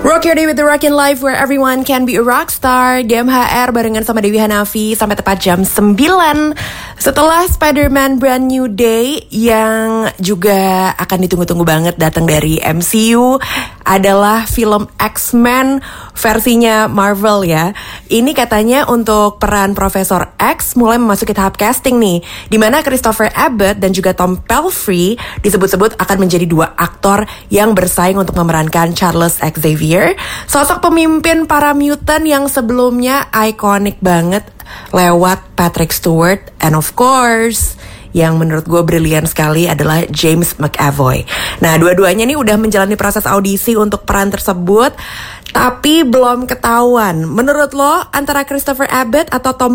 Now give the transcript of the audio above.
Rock Your Day with the Rockin' Life where everyone can be a rockstar. DMHR barengan sama Dewi Hanafi sampai tepat jam 9. Setelah Spider-Man Brand New Day yang juga akan ditunggu-tunggu banget datang dari MCU adalah film X-Men versinya Marvel ya. Ini katanya untuk peran Profesor X mulai memasuki tahap casting nih, dimana Christopher Abbott dan juga Tom Pelphrey disebut-sebut akan menjadi dua aktor yang bersaing untuk memerankan Charles Xavier, sosok pemimpin para mutant yang sebelumnya ikonik banget lewat Patrick Stewart, and of course yang menurut gue brilian sekali adalah James McAvoy. Nah, dua-duanya nih udah menjalani proses audisi untuk peran tersebut, tapi belum ketahuan. Menurut lo, antara Christopher Abbott atau Tom